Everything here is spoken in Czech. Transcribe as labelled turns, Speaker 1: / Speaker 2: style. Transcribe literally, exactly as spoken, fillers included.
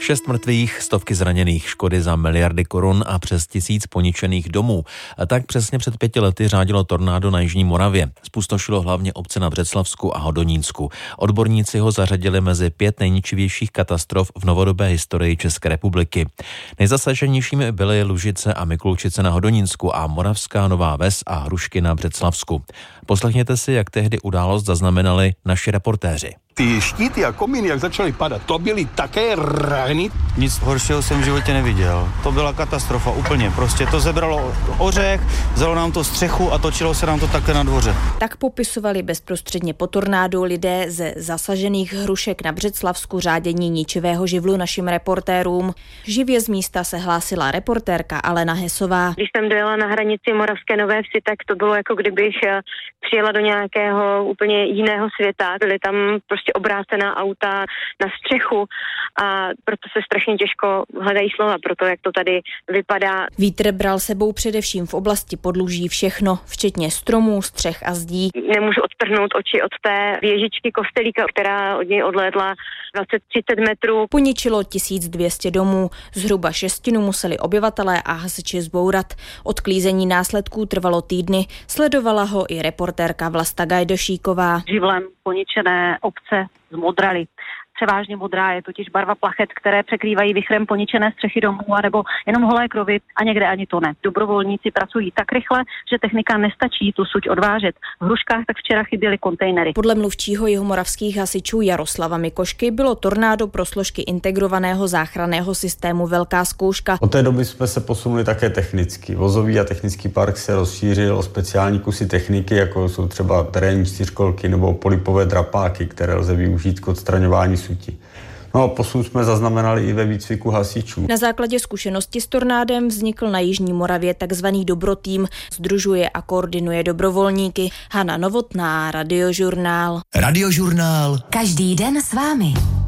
Speaker 1: Šest mrtvých, stovky zraněných, škody za miliardy korun a přes tisíc poničených domů. A tak přesně před pěti lety řádilo tornádo na jižní Moravě. Zpustošilo hlavně obce na Břeclavsku a Hodonínsku. Odborníci ho zařadili mezi pět nejničivějších katastrof v novodobé historii České republiky. Nejzasaženějšími byly Lužice a Mikulčice na Hodonínsku a Moravská Nová Ves a Hrušky na Břeclavsku. Poslechněte si, jak tehdy událost zaznamenali naši reportéři.
Speaker 2: Ty štíty a komíny, jak začaly padat, to byly také rány.
Speaker 3: Nic horšího jsem v životě neviděl. To byla katastrofa úplně. Prostě to zebralo ořech, vzalo nám to střechu a točilo se nám to takhle na dvoře.
Speaker 4: Tak popisovali bezprostředně po tornádu lidé ze zasažených Hrušek na Břeclavsku řádění ničivého živlu našim reportérům. Živě z místa se hlásila reportérka Alena Hesová.
Speaker 5: Když jsem dojela na hranici Moravské Nové Vsi, tak to bylo jako kdybych přijela do nějakého úplně jiného světa. Byly tam prostě obrácená auta na střechu a proto se strašně těžko hledají slova pro to, jak to tady vypadá.
Speaker 4: Vítr bral sebou především v oblasti podluží všechno, včetně stromů, střech a zdí.
Speaker 5: Nemůžu odtrhnout oči od té věžičky kostelíka, která od něj odlétla dvacet třicet metrů.
Speaker 4: Poničilo tisíc dvě stě domů, zhruba šestinu museli obyvatelé a hasiči zbourat. Odklízení následků trvalo týdny, sledovala ho i reportérka Vlasta Gajdošíková.
Speaker 6: Živlem poničené obce zmodraly. Převážně modrá je totiž barva plachet, které překrývají vichrem poničené střechy domů, anebo jenom holé krovy a někde ani to ne. Dobrovolníci pracují tak rychle, že technika nestačí tu suť odvážet. V Hruškách tak včera chyběly kontejnery.
Speaker 4: Podle mluvčího jihomoravských hasičů Jaroslava Mikošky bylo tornádo pro složky integrovaného záchranného systému velká zkouška.
Speaker 7: Od té doby jsme se posunuli také technicky. Vozový a technický park se rozšířil o speciální kusy techniky, jako jsou třeba terénní čtyřkolky nebo polipové drapáky, které lze využít k odstraňování sutí. No a posun jsme zaznamenali i ve výcviku hasičů.
Speaker 4: Na základě zkušenosti s tornádem vznikl na jižní Moravě takzvaný Dobrotým. Sdružuje a koordinuje dobrovolníky. Hana Novotná, Radiožurnál.
Speaker 8: Radiožurnál. Každý den s vámi.